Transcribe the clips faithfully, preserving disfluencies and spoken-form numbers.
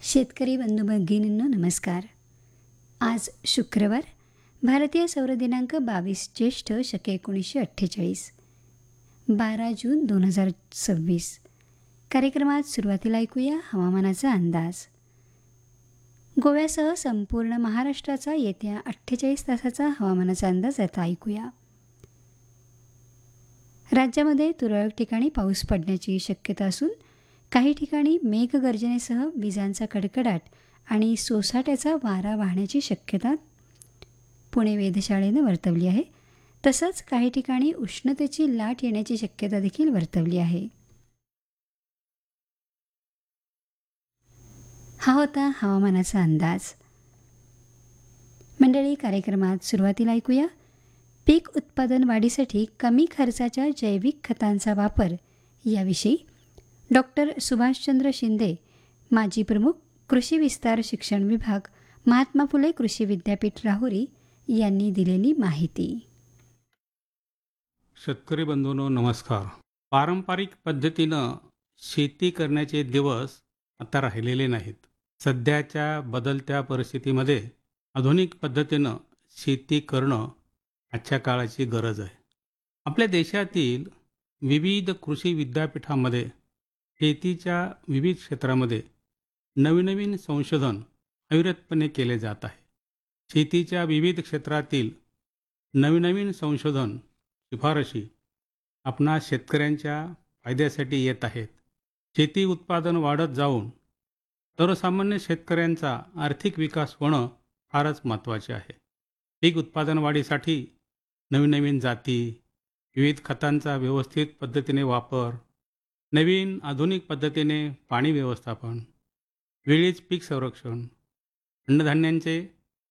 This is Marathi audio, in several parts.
शेतकरी बंधू भगिनींनो नमस्कार. आज शुक्रवार, भारतीय सौर दिनांक बावीस ज्येष्ठ शके एकोणीसशे अठ्ठेचाळीस, बारा जून दोन हजार सव्वीस. कार्यक्रमात सुरुवातीला ऐकूया हवामानाचा अंदाज. गोव्यासह संपूर्ण महाराष्ट्राचा येत्या अठ्ठेचाळीस तासाचा हवामानाचा अंदाज आता ऐकूया. राज्यामध्ये तुरळक ठिकाणी पाऊस पडण्याची शक्यता असून काही ठिकाणी मेघगर्जनेसह विजांचा कडकडाट आणि सोसाट्याचा वारा वाहण्याची शक्यता पुणे वेधशाळेनं वर्तवली आहे. तसंच काही ठिकाणी उष्णतेची लाट येण्याची शक्यता देखील वर्तवली आहे. हा होता हवामानाचा अंदाज. मंडळी, कार्यक्रमात सुरुवातीला ऐकूया पीक उत्पादन वाढीसाठी कमी खर्चाच्या जैविक खतांचा वापर याविषयी डॉक्टर सुभाषचंद्र शिंदे, माजी प्रमुख, कृषी विस्तार शिक्षण विभाग, महात्मा फुले कृषी विद्यापीठ राहुरी यांनी दिलेली माहिती. शेतकरी बंधूंनो नमस्कार. पारंपरिक पद्धतीनं शेती करण्याचे दिवस आता राहिलेले नाहीत. सध्याच्या बदलत्या परिस्थितीमध्ये आधुनिक पद्धतीनं शेती करणं आजच्या काळाची गरज आहे. आपल्या देशातील विविध कृषी विद्यापीठांमध्ये शेतीच्या विविध क्षेत्रामध्ये नवीन नवीन संशोधन अविरतपणे केले जात आहे. शेतीच्या विविध क्षेत्रातील नवीन नवीन संशोधन शिफारशी आपणा शेतकऱ्यांच्या फायद्यासाठी येत आहेत. शेती उत्पादन वाढत जाऊन सर्वसामान्य शेतकऱ्यांचा आर्थिक विकास होणं फारच महत्त्वाचे आहे. पीक उत्पादन वाढीसाठी नवीन नवीन जाती, विविध खतांचा व्यवस्थित पद्धतीने वापर, नवीन आधुनिक पद्धतीने पाणी व्यवस्थापन, वेळीच पीक संरक्षण, अन्नधान्यांचे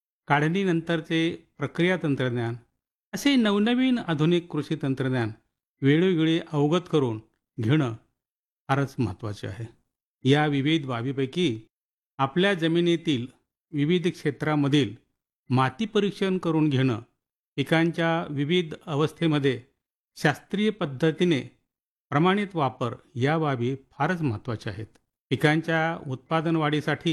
काढणीनंतरचे प्रक्रिया तंत्रज्ञान असे नवनवीन आधुनिक कृषी तंत्रज्ञान वेळोवेळी अवगत करून घेणं फारच महत्त्वाचे आहे. या विविध बाबीपैकी आपल्या जमिनीतील विविध क्षेत्रामधील माती परीक्षण करून घेणं, पिकांच्या विविध अवस्थेमध्ये शास्त्रीय पद्धतीने प्रमाणित वापर या बाबी फारच महत्त्वाच्या आहेत. पिकांच्या उत्पादन वाढीसाठी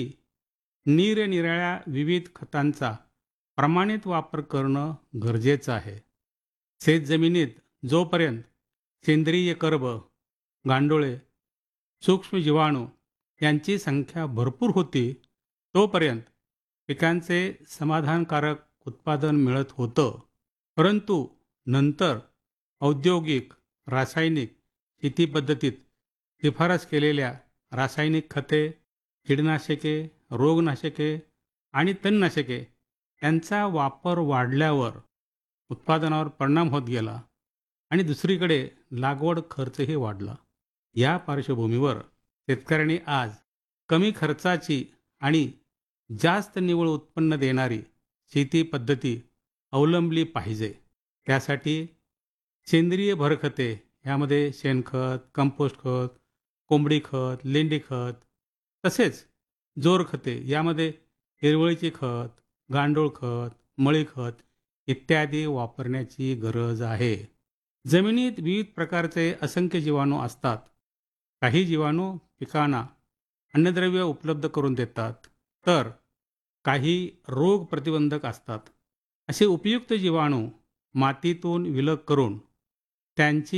निरनिराळ्या विविध खतांचा प्रमाणित वापर करणं गरजेचं आहे. शेतजमिनीत जोपर्यंत सेंद्रिय कर्ब, गांडोळे, सूक्ष्म जीवाणू यांची संख्या भरपूर होती तोपर्यंत पिकांचे समाधानकारक उत्पादन मिळत होतं. परंतु नंतर औद्योगिक रासायनिक शेती पद्धतीत शिफारस केलेल्या रासायनिक खते, कीडनाशके, रोगनाशके आणि तणनाशके यांचा वापर वाढल्यावर उत्पादनावर परिणाम होत गेला आणि दुसरीकडे लागवड खर्चही वाढला. या पार्श्वभूमीवर शेतकऱ्यांनी आज कमी खर्चाची आणि जास्त निव्वळ उत्पन्न देणारी शेती पद्धती अवलंबली पाहिजे. त्यासाठी सेंद्रिय भरखते यामध्ये शेणखत, कंपोस्ट खत, कोंबडी खत, लेंडी खत तसेच जोर खते यामध्ये हिरवळीचे खत, गांडूळ खत, मळी खत इत्यादी वापरण्याची गरज आहे. जमिनीत विविध प्रकारचे असंख्य जीवाणू असतात. काही जीवाणू पिकांना अन्नद्रव्य उपलब्ध करून देतात, तर काही रोग प्रतिबंधक असतात. असे उपयुक्त जीवाणू मातीतून विलग करून त्यांची